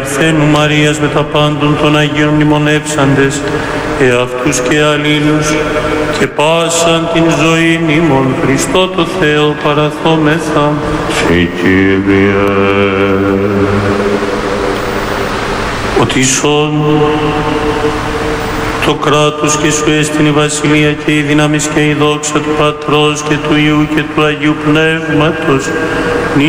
Θένου Μαρίας με τα πάντων των Αγίων μνημονεύσαντες, εαυτούς και αλλήλους, και πάσαν την ζωή ημών Χριστό το Θεό παραθόμεθα. Συ Κύριε. Ότι ίσον το κράτος και σου έστειν η βασιλεία και η δύναμις και η δόξα του Πατρός και του Υιού και του Αγίου Πνεύματος,